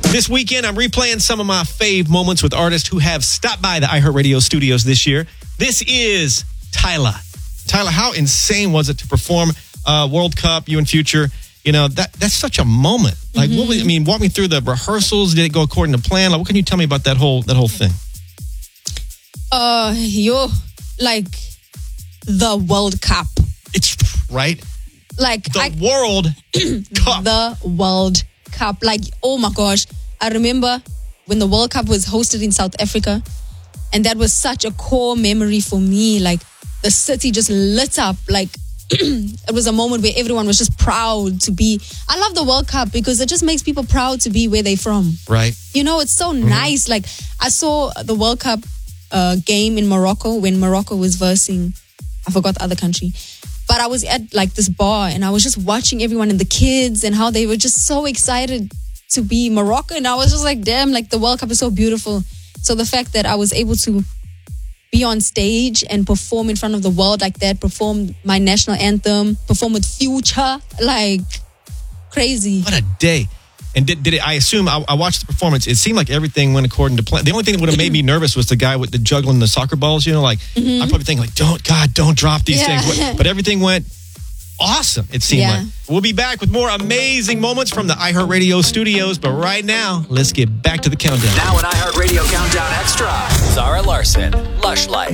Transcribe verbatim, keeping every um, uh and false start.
This weekend, I'm replaying some of my fave moments with artists who have stopped by the iHeartRadio studios this year. This is Tyla. Tyla, how insane was it to perform uh, World Cup, you and Future? You know, that that's such a moment. Like, mm-hmm. what was, I mean, walk me through the rehearsals. Did it go according to plan? Like, what can you tell me about that whole that whole thing? Uh, yo, like the World Cup. It's right. Like the I, World Cup. The World Cup. Like, oh my gosh. I remember when the World Cup was hosted in South Africa, and that was such a core memory for me. Like, the city just lit up. Like, it was a moment where everyone was just proud to be. I love the World Cup because it just makes people proud to be where they're from. Right. You know, it's so mm-hmm. nice. Like, I saw the World Cup uh, game in Morocco when Morocco was versing, I forgot the other country. But I was at like this bar and I was just watching everyone and the kids and how they were just so excited to be Moroccan. And I was just like, damn, like the World Cup is so beautiful. So the fact that I was able to be on stage and perform in front of the world like that, perform my national anthem, perform with Future, like crazy. What a day. And did, did it, I assume, I, I watched the performance, it seemed like everything went according to plan. The only thing that would have made me nervous was the guy with the juggling the soccer balls, you know, like, mm-hmm. I'm probably thinking like, don't, God, don't drop these yeah. things. But everything went awesome, it seemed yeah. like. We'll be back with more amazing moments from the iHeartRadio studios. But right now, let's get back to the countdown. Now an iHeartRadio Countdown Extra. Zara Larson, Lush Life.